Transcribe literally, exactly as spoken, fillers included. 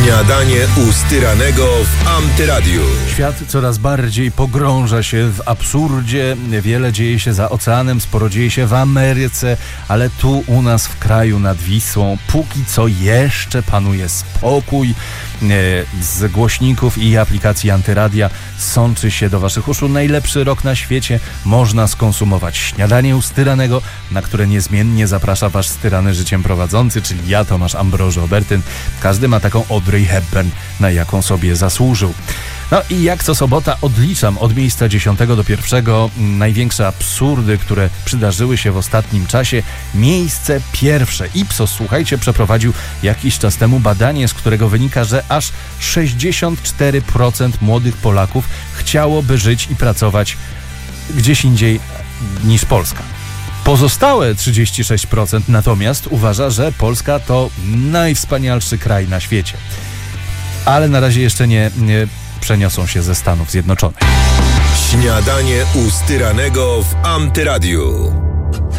Śniadanie u Styranego w Antyradiu. Świat coraz bardziej pogrąża się w absurdzie. Wiele dzieje się za oceanem, sporo dzieje się w Ameryce, ale tu u nas w kraju nad Wisłą póki co jeszcze panuje spokój. Z głośników i aplikacji Antyradia sączy się do waszych uszu najlepszy rok na świecie. Można skonsumować śniadanie u Styranego, na które niezmiennie zaprasza wasz styrany życiem prowadzący, czyli ja, Tomasz Ambroży Obertyn. Każdy ma taką Audrey Hepburn, na jaką sobie zasłużył. No i jak co sobota odliczam od miejsca dziesiątego do pierwszego największe absurdy, które przydarzyły się w ostatnim czasie. Miejsce pierwsze. Ipsos, słuchajcie, przeprowadził jakiś czas temu badanie, z którego wynika, że aż sześćdziesiąt cztery procent młodych Polaków chciałoby żyć i pracować gdzieś indziej niż Polska. Pozostałe trzydzieści sześć procent natomiast uważa, że Polska to najwspanialszy kraj na świecie. Ale na razie jeszcze nie, nie przeniosą się ze Stanów Zjednoczonych. Śniadanie u Styranego w Antyradiu.